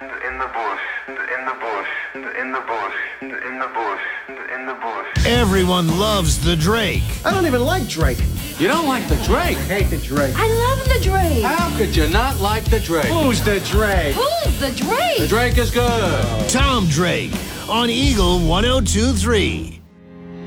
in the bush, in the bush, in the bush, in the bush, in the bush. Everyone loves the Drake. I don't even like Drake. You don't like the Drake? I hate the Drake. I love the Drake. How could you not like the Drake? Who's the Drake? Who's the Drake? The Drake is good. Tom Drake on Eagle 102.3.